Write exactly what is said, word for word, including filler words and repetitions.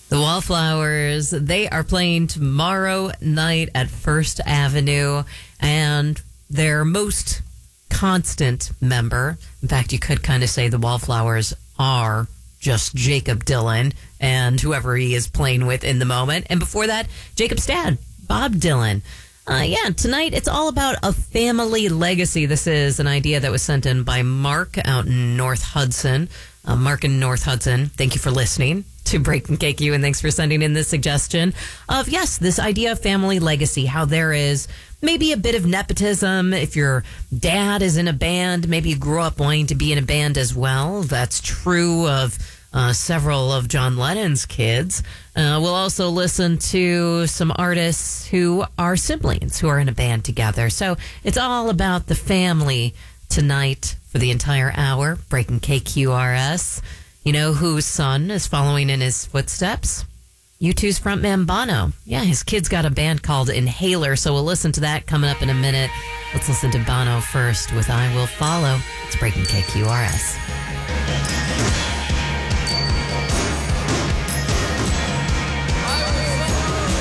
The Wallflowers, they are playing tomorrow night at First Avenue, and their most constant member, in fact, you could kind of say the Wallflowers are just Jakob Dylan and whoever he is playing with in the moment. And before that, Jacob's dad, Bob Dylan. Uh, yeah, tonight it's all about a family legacy. This is an idea that was sent in by Mark out in North Hudson. Uh, Mark in North Hudson, thank you for listening to Break and Cake You, and thanks for sending in this suggestion of, yes, this idea of family legacy, how there is maybe a bit of nepotism. If your dad is in a band, maybe you grew up wanting to be in a band as well. That's true of uh, several of John Lennon's kids. Uh, we'll also listen to some artists who are siblings who are in a band together. So it's all about the family tonight for the entire hour. Breaking K Q R S. You know whose son is following in his footsteps? U two's frontman Bono. Yeah, his kid's got a band called Inhaler, so we'll listen to that coming up in a minute. Let's listen to Bono first with I Will Follow. It's Breaking K Q R S.